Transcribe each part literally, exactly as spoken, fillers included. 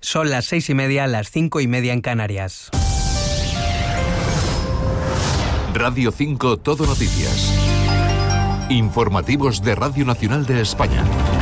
Son las seis y media, las cinco y media en Canarias. Radio cinco Todo Noticias. Informativos de Radio Nacional de España.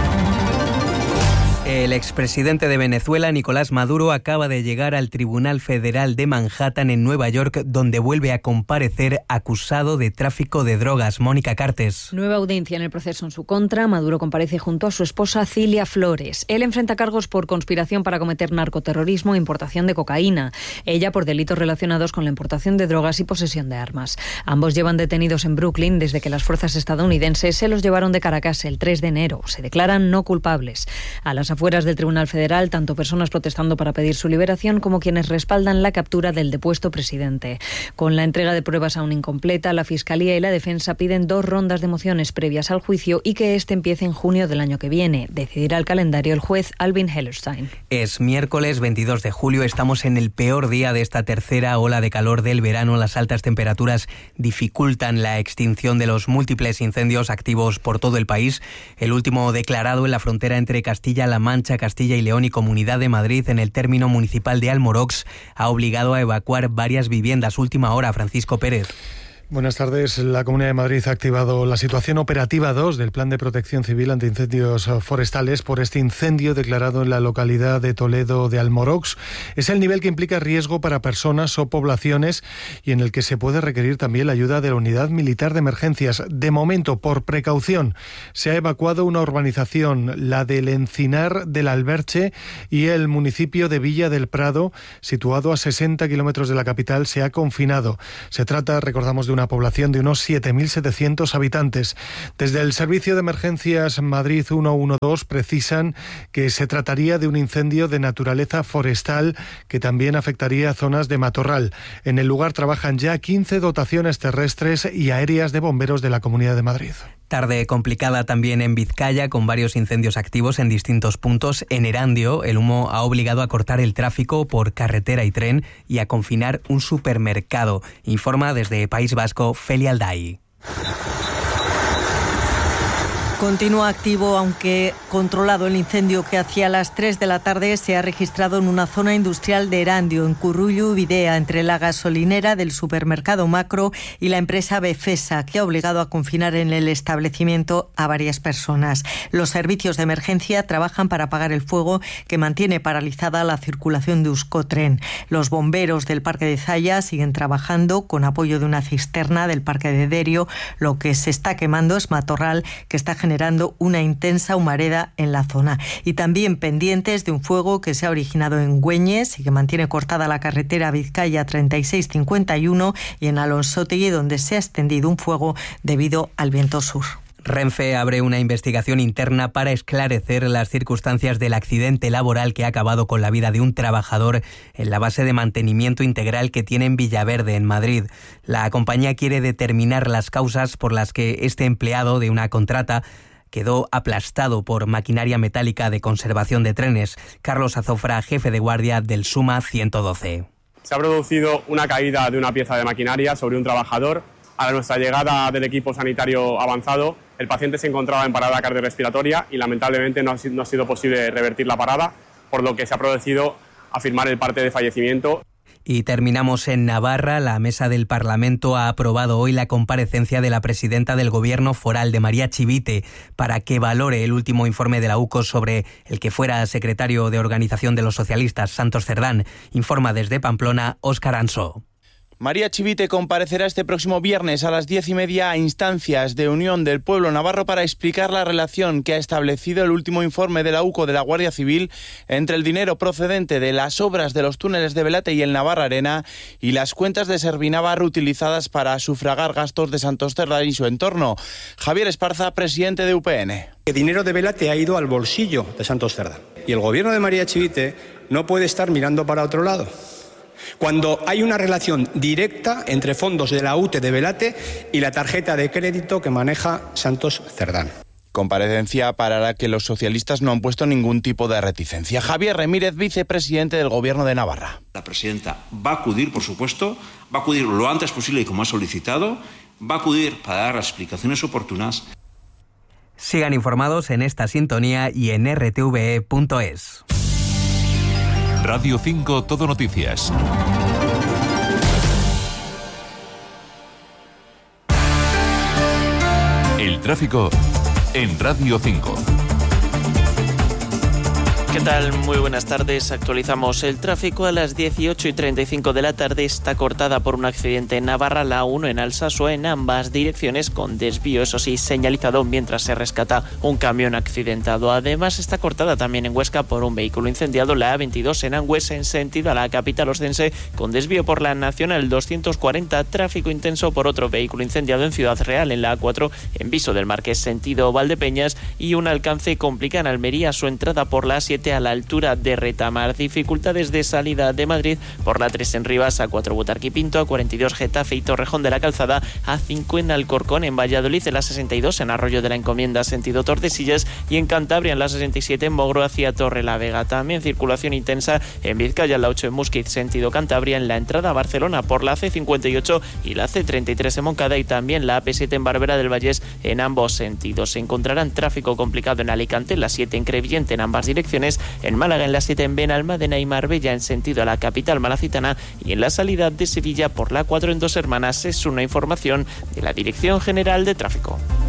El expresidente de Venezuela, Nicolás Maduro, acaba de llegar al Tribunal Federal de Manhattan en Nueva York, donde vuelve a comparecer acusado de tráfico de drogas. Mónica Cartes. Nueva audiencia en el proceso en su contra. Maduro comparece junto a su esposa Cilia Flores. Él enfrenta cargos por conspiración para cometer narcoterrorismo e importación de cocaína. Ella por delitos relacionados con la importación de drogas y posesión de armas. Ambos llevan detenidos en Brooklyn desde que las fuerzas estadounidenses se los llevaron de Caracas el tres de enero. Se declaran no culpables. A las afueras del Tribunal Federal, tanto personas protestando para pedir su liberación como quienes respaldan la captura del depuesto presidente. Con la entrega de pruebas aún incompleta, la Fiscalía y la Defensa piden dos rondas de mociones previas al juicio y que este empiece en junio del año que viene. Decidirá el calendario el juez Alvin Hellerstein. Es miércoles veintidós de julio, estamos en el peor día de esta tercera ola de calor del verano. Las altas temperaturas dificultan la extinción de los múltiples incendios activos por todo el país. El último declarado en la frontera entre Castilla-La Mancha, Castilla y León y Comunidad de Madrid, en el término municipal de Almorox, ha obligado a evacuar varias viviendas. Última hora, Francisco Pérez. Buenas tardes. La Comunidad de Madrid ha activado la situación operativa dos del Plan de Protección Civil ante incendios forestales por este incendio declarado en la localidad de Toledo de Almorox. Es el nivel que implica riesgo para personas o poblaciones y en el que se puede requerir también la ayuda de la Unidad Militar de Emergencias. De momento, por precaución, se ha evacuado una urbanización, la del Encinar del Alberche, y el municipio de Villa del Prado, situado a sesenta kilómetros de la capital, se ha confinado. Se trata, recordamos, de una población de unos siete mil setecientos habitantes. Desde el Servicio de Emergencias Madrid ciento doce precisan que se trataría de un incendio de naturaleza forestal que también afectaría a zonas de matorral. En el lugar trabajan ya quince dotaciones terrestres y aéreas de bomberos de la Comunidad de Madrid. Tarde complicada también en Vizcaya, con varios incendios activos en distintos puntos. En Erandio, el humo ha obligado a cortar el tráfico por carretera y tren y a confinar un supermercado. Informa desde País Vasco Feli Alday. Continúa activo, aunque controlado, el incendio que hacia las tres de la tarde se ha registrado en una zona industrial de Erandio, en Currullu Bidea, entre la gasolinera del supermercado Macro y la empresa Befesa, que ha obligado a confinar en el establecimiento a varias personas. Los servicios de emergencia trabajan para apagar el fuego que mantiene paralizada la circulación de Euskotren. Los bomberos del Parque de Zaya siguen trabajando con apoyo de una cisterna del Parque de Derio. Lo que se está quemando es matorral que está generando generando una intensa humareda en la zona. Y también pendientes de un fuego que se ha originado en Güeñes y que mantiene cortada la carretera Vizcaya treinta y seis cincuenta y uno y en Alonsotegui, donde se ha extendido un fuego debido al viento sur. Renfe abre una investigación interna para esclarecer las circunstancias del accidente laboral que ha acabado con la vida de un trabajador en la base de mantenimiento integral que tiene en Villaverde, en Madrid. La compañía quiere determinar las causas por las que este empleado de una contrata quedó aplastado por maquinaria metálica de conservación de trenes. Carlos Azofra, jefe de guardia del SUMA ciento doce. Se ha producido una caída de una pieza de maquinaria sobre un trabajador. A nuestra llegada del equipo sanitario avanzado, el paciente se encontraba en parada cardiorrespiratoria y lamentablemente no ha, no ha sido posible revertir la parada, por lo que se ha producido a firmar el parte de fallecimiento. Y terminamos en Navarra. La Mesa del Parlamento ha aprobado hoy la comparecencia de la presidenta del Gobierno foral, de María Chivite, para que valore el último informe de la U C O S sobre el que fuera secretario de Organización de los Socialistas, Santos Cerdán. Informa desde Pamplona, Óscar Ansó. María Chivite comparecerá este próximo viernes a las diez y media a instancias de Unión del Pueblo Navarro para explicar la relación que ha establecido el último informe de la U C O de la Guardia Civil entre el dinero procedente de las obras de los túneles de Belate y el Navarra Arena y las cuentas de Servinavar utilizadas para sufragar gastos de Santos Cerdán y su entorno. Javier Esparza, presidente de U P N. El dinero de Belate ha ido al bolsillo de Santos Cerdán y el gobierno de María Chivite no puede estar mirando para otro lado, cuando hay una relación directa entre fondos de la U T E de Belate y la tarjeta de crédito que maneja Santos Cerdán. Comparecencia para la que los socialistas no han puesto ningún tipo de reticencia. Javier Remírez, vicepresidente del Gobierno de Navarra. La presidenta va a acudir, por supuesto, va a acudir lo antes posible y como ha solicitado, va a acudir para dar las explicaciones oportunas. Sigan informados en esta sintonía y en r t v e punto es. Radio cinco Todo Noticias. El tráfico en Radio cinco. ¿Qué tal? Muy buenas tardes. Actualizamos el tráfico a las dieciocho y treinta y cinco de la tarde. Está cortada por un accidente en Navarra, la uno en Alsasua, en ambas direcciones con desvío, eso sí, señalizado mientras se rescata un camión accidentado. Además, está cortada también en Huesca por un vehículo incendiado, la A veintidós en Angües en sentido a la capital oscense, con desvío por la Nacional doscientos cuarenta, tráfico intenso por otro vehículo incendiado en Ciudad Real, en la A cuatro, en Viso del Marqués sentido Valdepeñas, y un alcance complica en Almería su entrada por la A siete a la altura de Retamar. Dificultades de salida de Madrid por la tres en Rivas, A cuatro Butarque y Pinto, A cuarenta y dos Getafe y Torrejón de la Calzada, A cinco en Alcorcón, en Valladolid, en la sesenta y dos en Arroyo de la Encomienda sentido Tordesillas, y en Cantabria en la sesenta y siete en Mogro hacia Torrelavega. También circulación intensa en Vizcaya, en la ocho en Musquiz sentido Cantabria, en la entrada a Barcelona por la C cincuenta y ocho y la C treinta y tres en Moncada, y también la A P siete en Barbera del Vallés en ambos sentidos. Se encontrarán tráfico complicado en Alicante, en la siete en Crevillente en ambas direcciones, en Málaga en la siete en Benalmádena y Marbella en sentido a la capital malacitana, y en la salida de Sevilla por la cuatro en Dos Hermanas. Es una información de la Dirección General de Tráfico.